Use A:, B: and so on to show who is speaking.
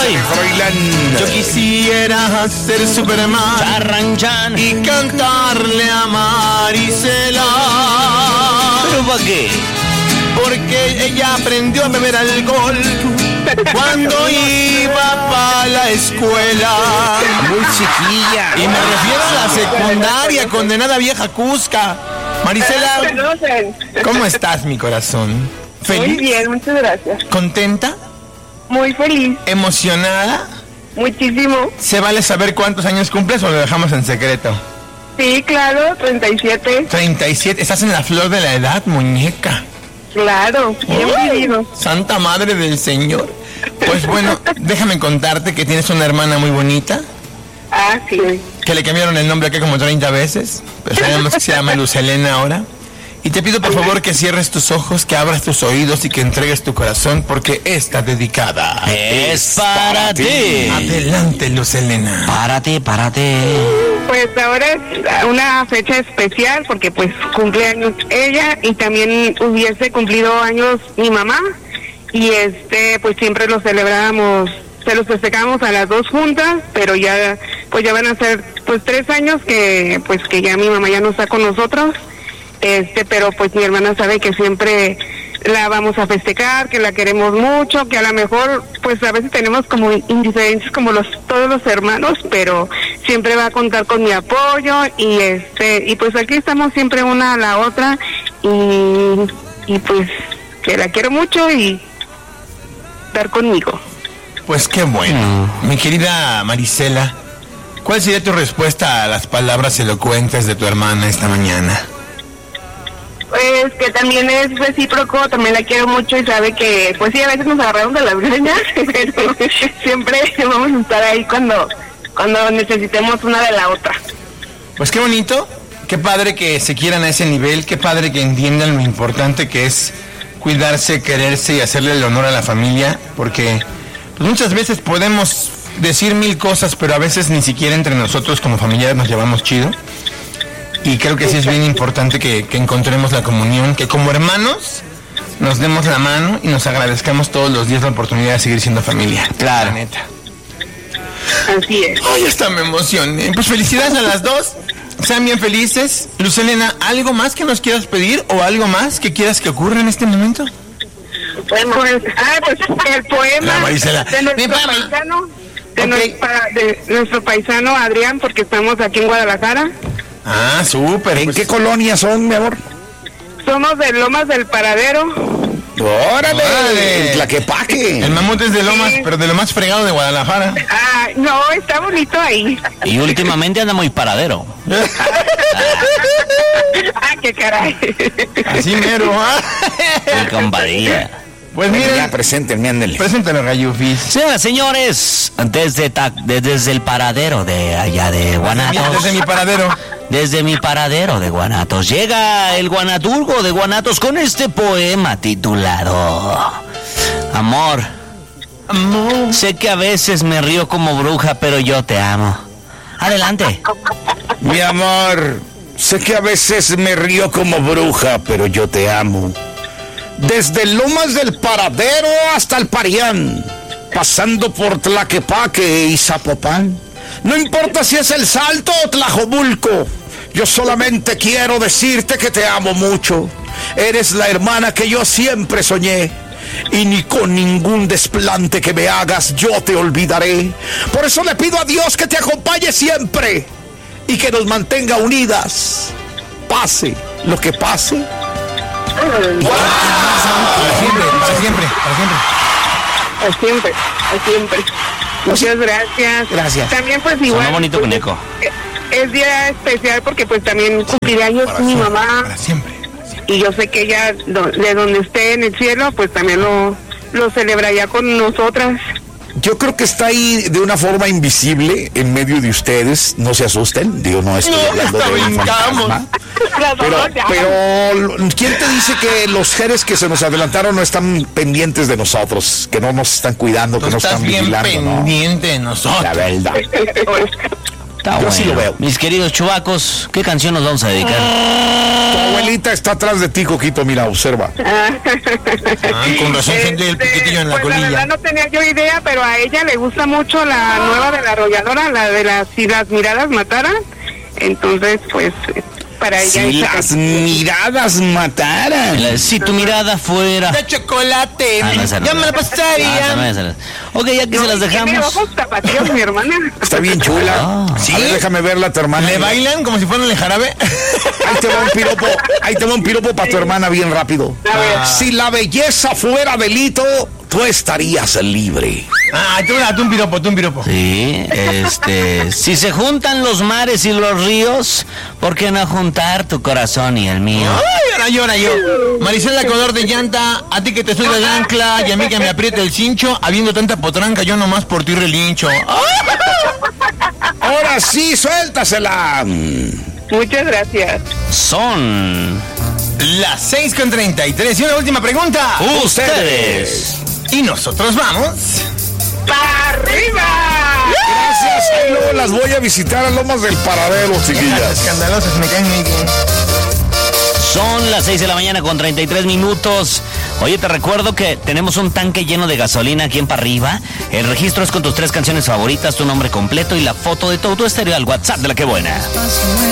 A: Ay,
B: Yo quisiera ser Superman
A: Charranchan.
B: y cantarle a Marisela.
A: ¿Pero para qué?
B: Porque ella aprendió a beber alcohol cuando iba para la escuela.
C: Muy chiquilla.
B: Y me refiero a la secundaria, condenada vieja cusca. Marisela, ¿cómo estás, mi corazón? ¿Feliz?
D: Muy bien, muchas gracias.
B: ¿Contenta?
D: Muy feliz,
B: ¿Emocionada?
D: muchísimo.
B: ¿Se vale saber cuántos años cumples o lo dejamos en secreto?
D: Sí, claro, 37.
B: 37. Estás en la flor de la edad, muñeca.
D: Claro, bien vivido.
B: Santa Madre del Señor. Pues bueno, déjame contarte que tienes una hermana muy bonita,
D: Ah, sí.
B: que le cambiaron el nombre acá como 30 veces, pero sabemos que se llama Luz Helena ahora. Y te pido por favor que cierres tus ojos, que abras tus oídos y que entregues tu corazón, porque está dedicada.
A: Es para ti.
B: Adelante, Luz Helena.
A: Párate.
D: Pues ahora es una fecha especial porque pues cumple años ella y también hubiese cumplido años mi mamá y pues siempre lo celebrábamos, se los festejamos a las dos juntas, pero ya pues ya van a ser pues 3 años que ya mi mamá ya no está con nosotros. Pero pues mi hermana sabe que siempre la vamos a festejar, que la queremos mucho, que a lo mejor pues a veces tenemos como indiferencias como todos los hermanos, pero siempre va a contar con mi apoyo y pues aquí estamos siempre una a la otra y pues que la quiero mucho y estar conmigo.
B: Pues qué bueno. Mi querida Marisela, ¿cuál sería tu respuesta a las palabras elocuentes de tu hermana esta mañana?
D: Pues que también es recíproco, también la quiero mucho y sabe que, pues sí, a veces nos agarramos de las greñas, pero siempre vamos a estar ahí cuando necesitemos una de la otra.
B: Pues qué bonito, qué padre que se quieran a ese nivel, qué padre que entiendan lo importante que es cuidarse, quererse y hacerle el honor a la familia, porque pues muchas veces podemos decir 1000 cosas, pero a veces ni siquiera entre nosotros como familiares nos llevamos chido. Y creo que sí es bien importante que encontremos la comunión, que como hermanos nos demos la mano y nos agradezcamos todos los días la oportunidad de seguir siendo familia.
A: Claro.
B: La neta.
D: Así es.
B: Ay, hasta me emocioné. Pues felicidades a las dos. Sean bien felices. Luz Helena, ¿algo más que nos quieras pedir o algo más que quieras que ocurra en este momento?
D: Pues el poema
B: La Marisela.
D: de nuestro paisano, de nuestro paisano Adrián, porque estamos aquí en Guadalajara.
B: Ah, súper.
C: ¿En qué colonia son, mi amor?
D: Somos de Lomas del Paradero.
C: ¡Órale! En Tlaquepaque.
B: El mamut es de Lomas,
D: Sí.
B: pero de lo más fregado de Guadalajara.
D: Ah, no, está bonito ahí.
A: Y últimamente anda muy paradero.
D: Ah, qué caray.
B: Así mero.
A: Mi compadría.
B: Pues
C: Ya,
B: miren,
C: preséntenme, ándale.
B: preséntalo, Gallufis.
A: Señoras, señores, desde el paradero de allá de Guanatos.
B: Desde mi paradero.
A: Desde mi paradero de Guanatos llega el guanaturgo de Guanatos con este poema titulado Amor. Sé que a veces me río como bruja, pero yo te amo. Adelante.
C: Mi amor, sé que a veces me río como bruja, pero yo te amo. Desde Lomas del Paradero hasta el Parián, pasando por Tlaquepaque y Zapopan. No importa si es El Salto o Tlajomulco, yo solamente quiero decirte que te amo mucho. Eres la hermana que yo siempre soñé, y ni con ningún desplante que me hagas yo te olvidaré. Por eso le pido a Dios que te acompañe siempre y que nos mantenga unidas, pase lo que pase.
B: Para siempre, para siempre, para siempre.
D: Siempre. Muchas gracias.
C: Gracias.
D: También pues
A: Sonó
D: igual.
A: bonito
D: pues,
A: con eco.
D: Es día especial porque pues también cumplirá años
B: Para
D: mi
B: siempre,
D: mamá
B: para siempre.
D: y yo sé que ella de donde esté en el cielo pues también lo celebraría con nosotras.
C: Yo creo que está ahí de una forma invisible en medio de ustedes. No se asusten, digo, no estoy
B: No,
C: hablando
B: hasta
C: de un
B: brincamos.
C: fantasma. Pero ¿quién te dice que los seres que se nos adelantaron no están pendientes de nosotros? Que no nos están cuidando,
B: Tú
C: que no
B: estás
C: están
B: bien
C: vigilando, ¿no?
B: pendiente de nosotros.
C: La verdad.
A: Está
C: Yo sí lo veo.
A: Mis queridos chuvacos, ¿qué canción nos vamos a dedicar?
C: Tu abuelita está atrás de ti, Coquito, mira, observa.
B: Con razón siente el piquetillo en la
D: pues la
B: colilla.
D: verdad no tenía yo idea, pero a ella le gusta mucho la nueva de la arrolladora, la de Si las miradas mataran. Entonces, pues, para ella
C: Si
D: esa
C: las
D: canción.
C: miradas mataran.
A: Si tu mirada fuera...
B: De chocolate,
A: Ah, no, esa no.
B: ya me la pasaría.
A: Ah, esa no. Ok, ya que se las
D: Tiene
A: dejamos.
D: ojos tapatíos, mi hermana.
C: Está bien chula.
A: Ah.
C: ¿Sí? A ver, déjame verla, tu hermana.
B: ¿Le bailan como si fueran el jarabe?
C: Ahí te va un piropo para tu hermana bien rápido.
D: A ver.
C: Si la belleza fuera delito, tú estarías libre.
B: Tú un piropo.
A: Sí, si se juntan los mares y los ríos, ¿por qué no juntar tu corazón y el mío?
B: Ay, ahora llora yo. Maricela Codor de Llanta, a ti que te soy de ancla y a mí que me aprieta el cincho, habiendo tanta potranca, yo nomás por ti relincho.
C: Ahora sí, suéltasela.
D: Muchas gracias.
A: Son
B: Las 6:33. Y una última pregunta.
A: ustedes.
B: Y nosotros vamos.
D: ¡Para arriba!
C: Gracias, ahí luego las voy a visitar a Lomas del Paradero, chiquillas.
B: Escandalosas me caen muy bien.
A: Son las 6 de la mañana con 33 minutos. Oye, te recuerdo que tenemos un tanque lleno de gasolina aquí en Para Arriba. El registro es con tus 3 canciones favoritas, tu nombre completo y la foto de todo tu estéreo al WhatsApp de La Que Buena.